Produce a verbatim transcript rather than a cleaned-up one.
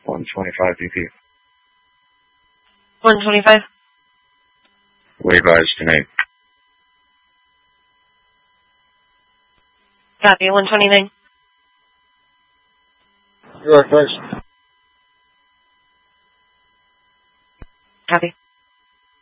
one twenty-five B P. one twenty-five. Wave eyes tonight. Copy, one twenty-nine. You're right, thanks. Copy.